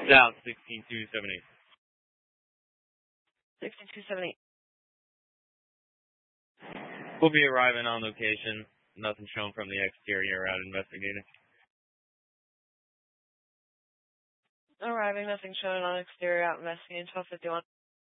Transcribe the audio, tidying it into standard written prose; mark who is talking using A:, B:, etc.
A: South 16278.
B: 16278.
A: We'll be arriving on location. Nothing shown from the exterior out investigating.
B: Arriving, nothing shown on exterior out investigating 1251.